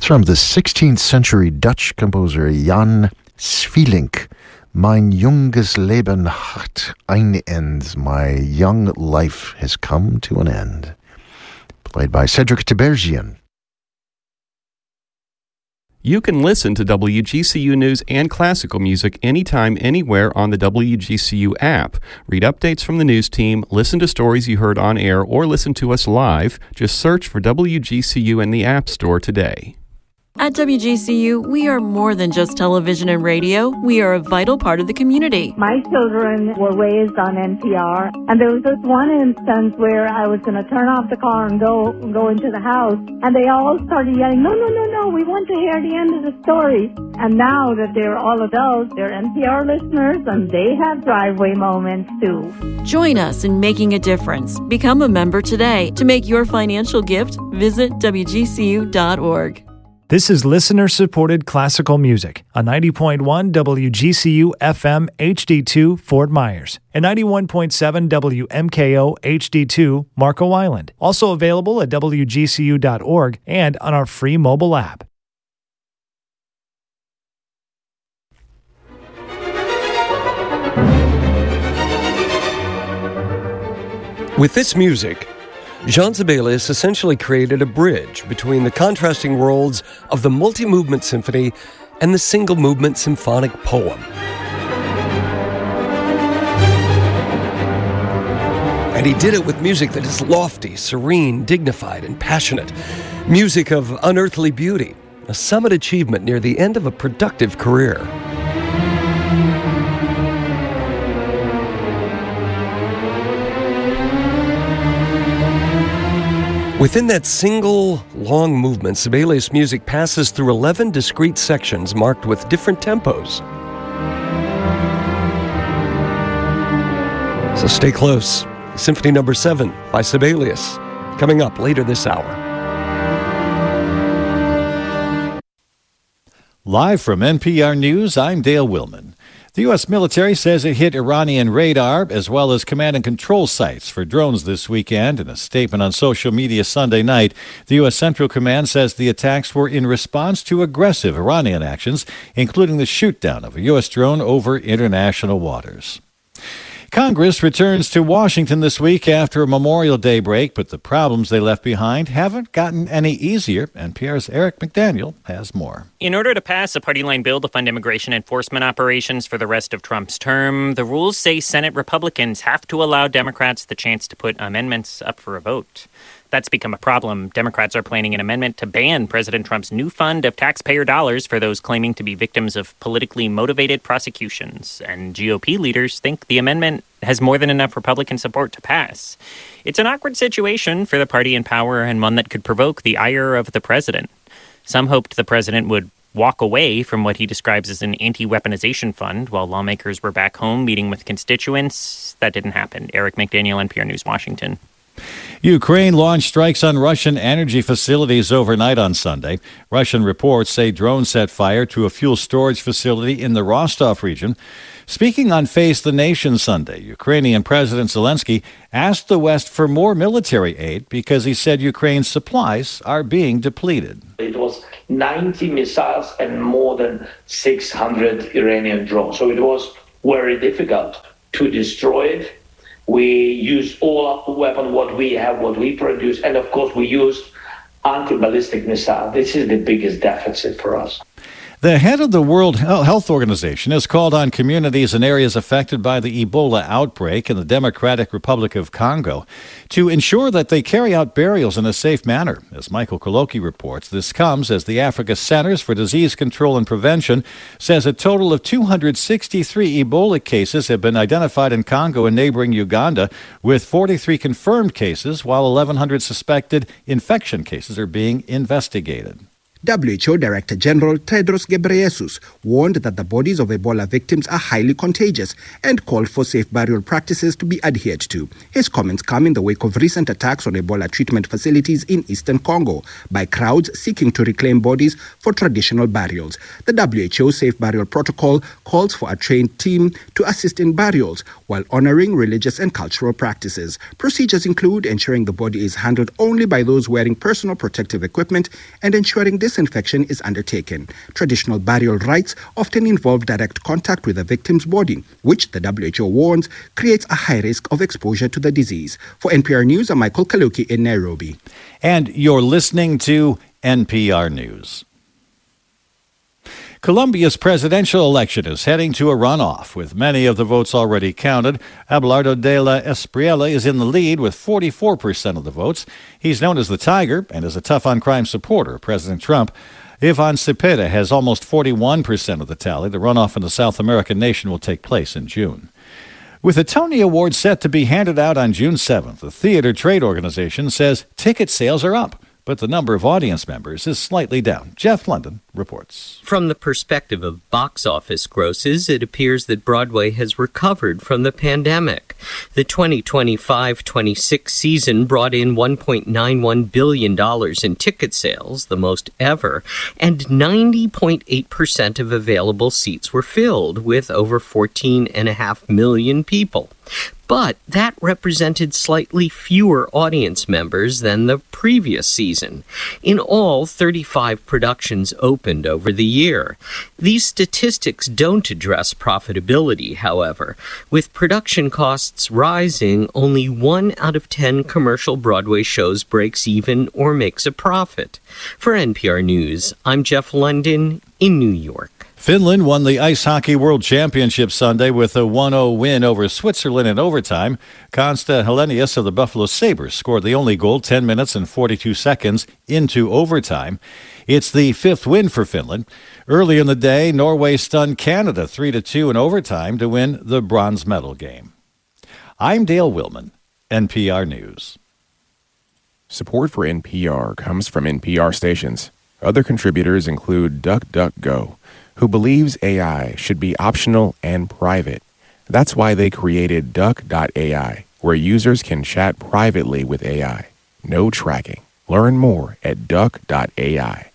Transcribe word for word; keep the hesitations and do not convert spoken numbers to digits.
It's from the sixteenth century Dutch composer Jan Sweelinck. Mein junges Leben hat ein Ende. My young life has come to an end. Played by Cedric Tiberghien. You can listen to W G C U News and classical music anytime, anywhere on the W G C U app. Read updates from the news team, listen to stories you heard on air, or listen to us live. Just search for W G C U in the App Store today. At W G C U, we are more than just television and radio. We are a vital part of the community. My children were raised on N P R, and there was this one instance where I was going to turn off the car and go go into the house, and they all started yelling, no, no, no, no, we want to hear the end of the story. And now that they're all adults, they're N P R listeners, and they have driveway moments too. Join us in making a difference. Become a member today. To make your financial gift, visit W G C U dot org. This is listener-supported classical music on ninety point one W G C U F M H D two Fort Myers and ninety-one point seven W M K O H D two Marco Island. Also available at W G C U dot org and on our free mobile app. With this music, Jean Sibelius essentially created a bridge between the contrasting worlds of the multi-movement symphony and the single-movement symphonic poem. And he did it with music that is lofty, serene, dignified, and passionate. Music of unearthly beauty, a summit achievement near the end of a productive career. Within that single long movement, Sibelius' music passes through eleven discrete sections marked with different tempos. So stay close. Symphony Number seven by Sibelius, coming up later this hour. Live from N P R News, I'm Dale Willman. The U S military says it hit Iranian radar as well as command and control sites for drones this weekend. In a statement on social media Sunday night, the U S Central Command says the attacks were in response to aggressive Iranian actions, including the shoot-down of a U S drone over international waters. Congress returns to Washington this week after a Memorial Day break, but the problems they left behind haven't gotten any easier. N P R's Eric McDaniel has more. In order to pass a party-line bill to fund immigration enforcement operations for the rest of Trump's term, the rules say Senate Republicans have to allow Democrats the chance to put amendments up for a vote. That's become a problem. Democrats are planning an amendment to ban President Trump's new fund of taxpayer dollars for those claiming to be victims of politically motivated prosecutions. And G O P leaders think the amendment has more than enough Republican support to pass. It's an awkward situation for the party in power and one that could provoke the ire of the president. Some hoped the president would walk away from what he describes as an anti-weaponization fund while lawmakers were back home meeting with constituents. That didn't happen. Eric McDaniel, N P R News, Washington. Ukraine launched strikes on Russian energy facilities overnight on Sunday. Russian reports say drones set fire to a fuel storage facility in the Rostov region. Speaking on Face the Nation Sunday, Ukrainian President Zelensky asked the West for more military aid because he said Ukraine's supplies are being depleted. It was ninety missiles and more than six hundred Iranian drones. So it was very difficult to destroy it. We used all our weapons, what we have, what we produce, and of course we used anti-ballistic missile. This is the biggest deficit for us. The head of the World Health Organization has called on communities in areas affected by the Ebola outbreak in the Democratic Republic of Congo to ensure that they carry out burials in a safe manner. As Michael Koloki reports, this comes as the Africa Centers for Disease Control and Prevention says a total of two hundred sixty-three Ebola cases have been identified in Congo and neighboring Uganda, with forty-three confirmed cases, while eleven hundred suspected infection cases are being investigated. W H O Director General Tedros Ghebreyesus warned that the bodies of Ebola victims are highly contagious and called for safe burial practices to be adhered to. His comments come in the wake of recent attacks on Ebola treatment facilities in eastern Congo by crowds seeking to reclaim bodies for traditional burials. The W H O Safe Burial Protocol calls for a trained team to assist in burials while honoring religious and cultural practices. Procedures include ensuring the body is handled only by those wearing personal protective equipment and ensuring this disinfection is undertaken. Traditional burial rites often involve direct contact with the victim's body, which the W H O warns creates a high risk of exposure to the disease. For N P R News, I'm Michael Kaluki in Nairobi. And you're listening to N P R News. Colombia's presidential election is heading to a runoff, with many of the votes already counted. Abelardo de la Espriella is in the lead with forty-four percent of the votes. He's known as the Tiger and is a tough-on-crime supporter of President Trump. Ivan Cepeda has almost forty-one percent of the tally. The runoff in the South American nation will take place in June. With the Tony Award set to be handed out on June seventh, the Theater Trade Organization says ticket sales are up, but the number of audience members is slightly down. Jeff London reports. From the perspective of box office grosses, it appears that Broadway has recovered from the pandemic. The twenty twenty-five twenty-six season brought in one point nine one billion dollars in ticket sales, the most ever, and ninety point eight percent of available seats were filled, with over fourteen point five million people. But that represented slightly fewer audience members than the previous season. In all, thirty-five productions opened over the year. These statistics don't address profitability, however. With production costs rising, only one out of ten commercial Broadway shows breaks even or makes a profit. For N P R News, I'm Jeff London in New York. Finland won the Ice Hockey World Championship Sunday with a one oh win over Switzerland in overtime. Konsta Helenius of the Buffalo Sabres scored the only goal ten minutes and forty-two seconds into overtime. It's the fifth win for Finland. Early in the day, Norway stunned Canada three to two in overtime to win the bronze medal game. I'm Dale Willman, N P R News. Support for N P R comes from N P R stations. Other contributors include DuckDuckGo, who believes A I should be optional and private. That's why they created Duck dot A I, where users can chat privately with A I. No tracking. Learn more at Duck dot A I.